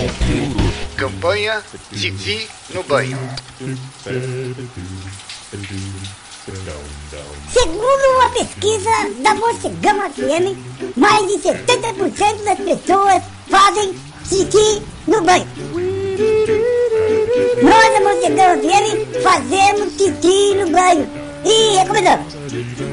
Campanha Titi no banho. Segundo uma pesquisa da Mocegão FM, mais de 70% das pessoas fazem xixi no banho. Nós da Mocegão FM fazemos xixi no banho e recomendamos.